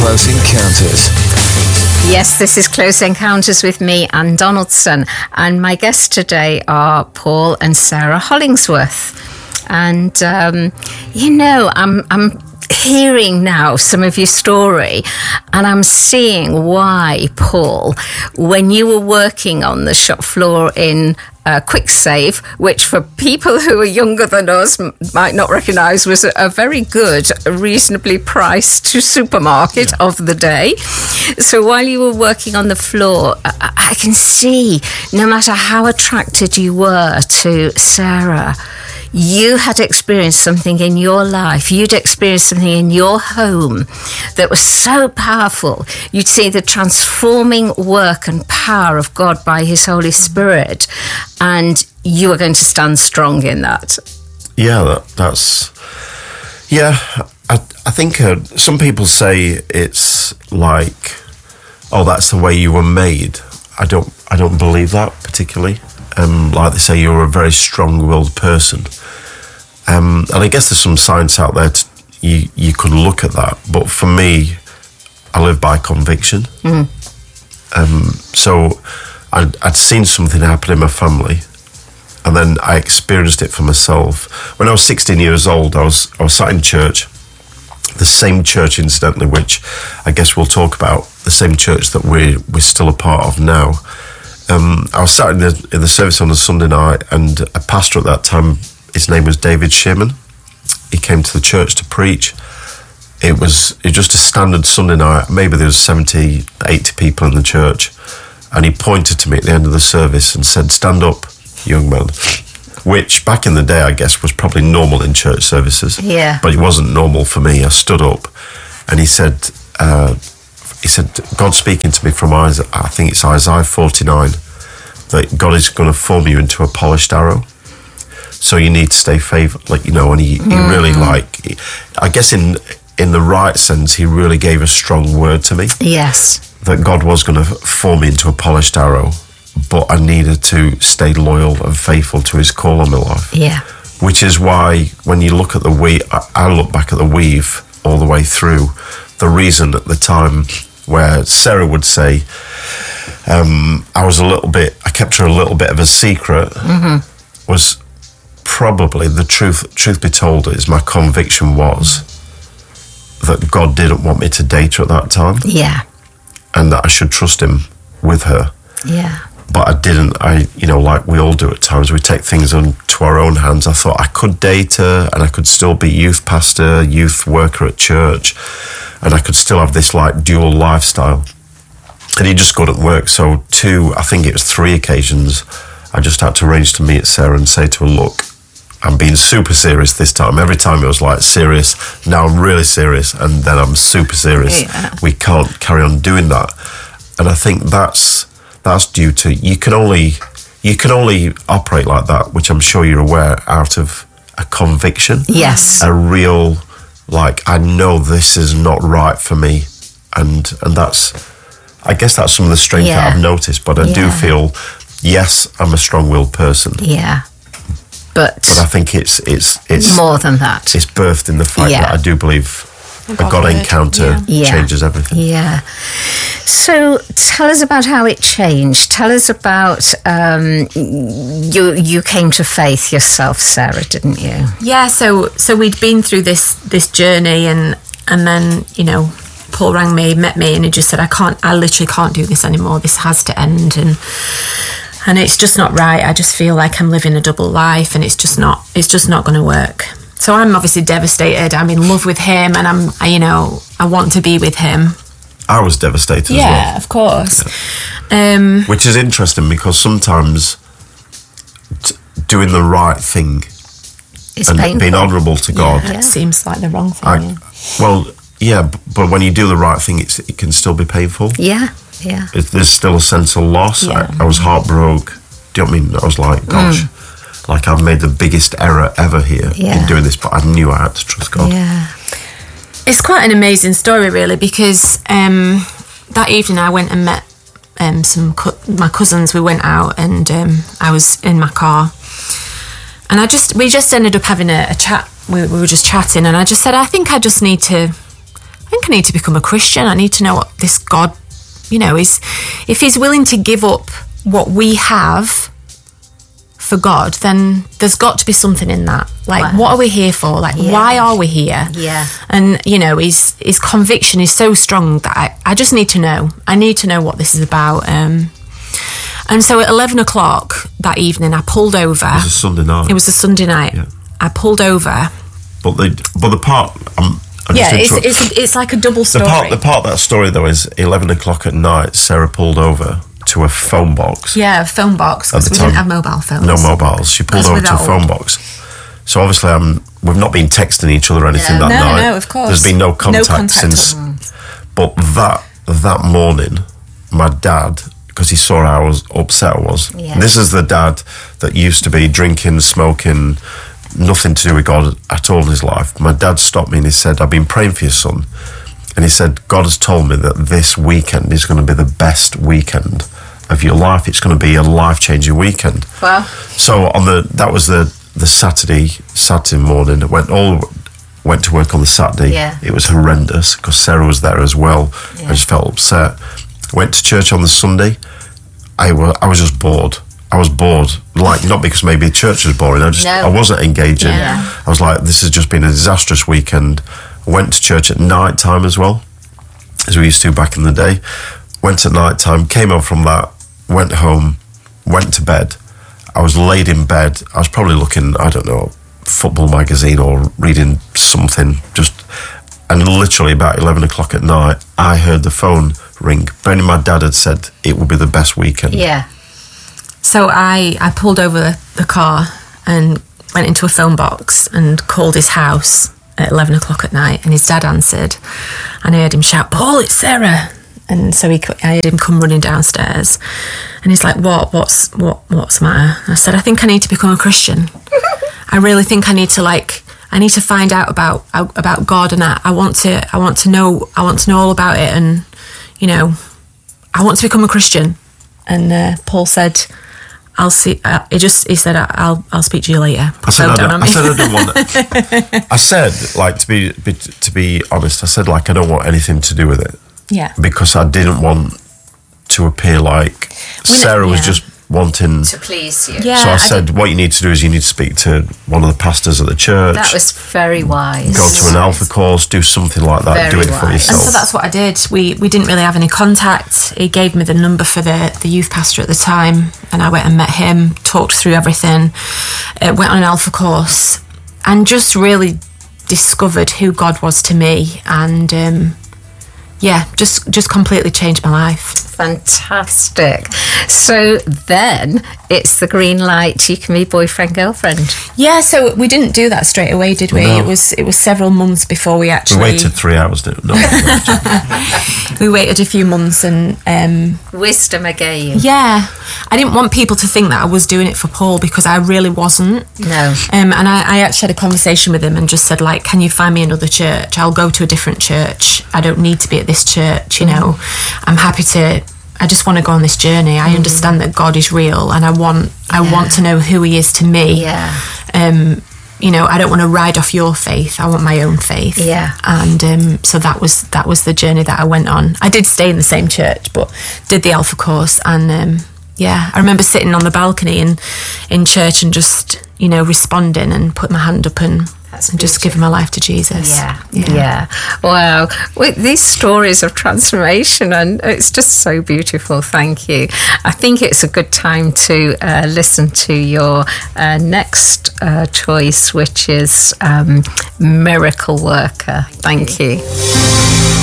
Close Encounters. Yes, this is Close Encounters with me, Anne Donaldson, and my guests today are Paul and Sarah Hollingsworth. And I'm hearing now some of your story, and I'm seeing why, Paul, when you were working on the shop floor in Quick Save, which for people who are younger than us might not recognise was a very good, reasonably priced supermarket of the day. So while you were working on the floor, I can see, no matter how attracted you were to Sarah, you had experienced something in your life. You'd experienced something in your home that was so powerful. You'd see the transforming work and power of God by His Holy Spirit, and you were going to stand strong in that. Yeah, I think some people say it's like, oh, that's the way you were made. I don't believe that particularly. Like they say, you're a very strong-willed person. And I guess there's some science out there you could look at that. But for me, I live by conviction. So I'd seen something happen in my family, and then I experienced it for myself. When I was 16 years old, I was sat in church, the same church, incidentally, which I guess we'll talk about, the same church that we're still a part of now. I was sat in the service on a Sunday night, and a pastor at that time, his name was David Shearman. He came to the church to preach. It was just a standard Sunday night. Maybe there was 70, 80 people in the church. And he pointed to me at the end of the service and said, "Stand up, young man." Which, back in the day, I guess, was probably normal in church services. Yeah. But it wasn't normal for me. I stood up, and he said, God's speaking to me from Isaiah, I think it's Isaiah 49, that God is going to form you into a polished arrow. So you need to stay faithful, and he really, I guess in the right sense, he really gave a strong word to me. Yes. That God was going to form me into a polished arrow, but I needed to stay loyal and faithful to his call on my life. Yeah. Which is why when you look at the weave, I look back at the weave all the way through. The reason at the time where Sarah would say, I kept her a little bit of a secret, was probably the truth be told, is my conviction was that God didn't want me to date her at that time. Yeah. And that I should trust him with her. Yeah. But I didn't. Like we all do at times, we take things into our own hands. I thought I could date her and I could still be youth pastor, youth worker at church, and I could still have this dual lifestyle. And it just couldn't work. So I think it was 3 occasions, I just had to arrange to meet Sarah and say to her, look, I'm being super serious this time. Every time it was serious. Now I'm really serious, and then I'm super serious. Yeah. We can't carry on doing that. And I think that's due to you can only operate like that, which I'm sure you're aware, out of a conviction. Yes. A real I know this is not right for me, and I guess that's some of the strength that I've noticed. But I do feel, yes, I'm a strong-willed person. Yeah. But I think it's more than that. It's birthed in the fact that I do believe a God encounter changes everything. Yeah. So tell us about how it changed. Tell us about you came to faith yourself, Sarah, didn't you? Yeah. So we'd been through this journey, and then Paul rang me, met me, and he just said, I literally can't do this anymore. This has to end, and it's just not right. I just feel like I'm living a double life, and it's just not going to work. So I'm obviously devastated. I'm in love with him, and I want to be with him. I was devastated as well. Yeah, of course. Which is interesting, because sometimes doing the right thing It's and painful. being honourable to God. It seems like the wrong thing. But when you do the right thing, it can still be painful. Yeah, yeah. There's still a sense of loss. Yeah. I was heartbroken. Do you know what I mean? I was like, gosh, I've made the biggest error ever here in doing this, but I knew I had to trust God. Yeah. It's quite an amazing story, really, because that evening I went and met my cousins. We went out, and I was in my car, and we just ended up having a chat. We were just chatting, and I just said, I think I just need to I think I need to become a Christian. I need to know what this God, is. If he's willing to give up what we have for God, then there's got to be something in that. Like, what are we here for? Like, why are we here? Yeah. And, his conviction is so strong that I just need to know. I need to know what this is about. And so at 11 o'clock that evening, I pulled over. It was a Sunday night. It was a Sunday night. Yeah. I pulled over. But the part... it's like a double story. The part of that story, though, is 11 o'clock at night, Sarah pulled over to a phone box. Yeah, a phone box, because we didn't have mobile phones. No mobiles. She pulled over to a phone box. So obviously we've not been texting each other or anything that night. No, of course. There's been no contact since... But that morning, my dad... because he saw how upset I was. Yeah. This is the dad that used to be drinking, smoking, nothing to do with God at all in his life. My dad stopped me and he said, I've been praying for your son. And he said, God has told me that this weekend is going to be the best weekend of your life. It's going to be a life-changing weekend. Wow. So that was the Saturday morning. I went to work on the Saturday. Yeah. It was horrendous because Sarah was there as well. Yeah. I just felt upset. Went to church on the Sunday. I was just bored. I was bored, like, not because maybe church was boring. I wasn't engaging. Yeah. I was like, this has just been a disastrous weekend. I went to church at night time as well, as we used to back in the day. Went at night time, came home from that, went home, went to bed. I was laid in bed. I was probably looking, I don't know, football magazine or reading something. And literally about 11 o'clock at night, I heard the phone ring. Bernie, my dad had said it would be the best weekend. Yeah. So I pulled over the car and went into a phone box and called his house at 11 o'clock at night, and his dad answered, and I heard him shout, Paul, it's Sarah. And so I heard him come running downstairs, and he's like, what's the matter? And I said, I think I need to become a Christian. I really think I need to find out about God, and I want to know all about it, and I want to become a Christian. And Paul said, I'll see. He said, I'll speak to you later. I said I don't want it. I said, like, to be honest, I said, like, I don't want anything to do with it. Yeah. Because I didn't want to appear like Sarah was just wanting to please you. Yeah, so I said, what you need to do is you need to speak to one of the pastors at the church. That was very wise. Go to an Alpha course, do something like that. Very do it for wise. yourself. And so that's what I did. We didn't really have any contact. He gave me the number for the youth pastor at the time, and I went and met him, talked through everything, went on an Alpha course, and just really discovered who God was to me, and just completely changed my life. Fantastic. So then it's the green light. You can be boyfriend, girlfriend. Yeah, so we didn't do that straight away, did we? No. It was several months before we actually... We waited 3 hours, didn't we? No. We waited a few months, and... Wisdom again. Yeah. I didn't want people to think that I was doing it for Paul, because I really wasn't. No. And I actually had a conversation with him and just said, like, can you find me another church? I'll go to a different church. I don't need to be at this church, I'm happy to... I just want to go on this journey. I understand that God is real, and I want to know who he is to me. Yeah. I don't want to ride off your faith. I want my own faith. Yeah. And so that was the journey that I went on. I did stay in the same church, but did the Alpha course, and I remember sitting on the balcony in church and just responding and putting my hand up and just giving my life to Jesus. Yeah. Wow. These stories of transformation, and it's just so beautiful. Thank you. I think it's a good time to listen to your next choice, which is Miracle Worker. Thank you.